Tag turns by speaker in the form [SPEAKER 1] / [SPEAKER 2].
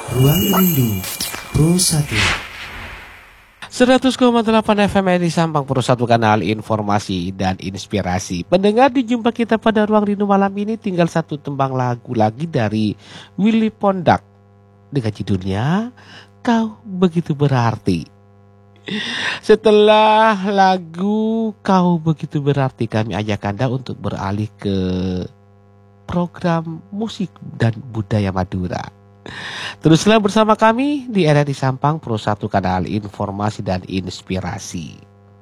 [SPEAKER 1] Ruang Rindu Pro 1 100,8 FM di Sampang Pro 1, kanal informasi dan inspirasi. Pendengar, di jumpa kita pada Ruang Rindu malam ini tinggal satu tembang lagu lagi dari Willy Pondak dengan judulnya Kau Begitu Berarti. Setelah lagu Kau Begitu Berarti, kami ajak Anda untuk beralih ke program musik dan budaya Madura. Teruslah bersama kami di RRI Sampang Pro 1, kanal informasi dan inspirasi.